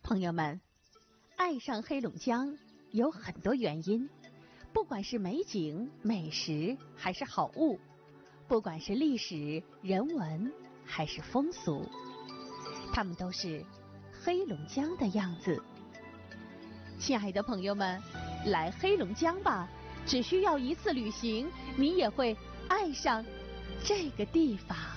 朋友们，爱上黑龙江有很多原因，不管是美景、美食还是好物，不管是历史、人文还是风俗，它们都是黑龙江的样子。亲爱的朋友们，来黑龙江吧，只需要一次旅行，你也会爱上这个地方。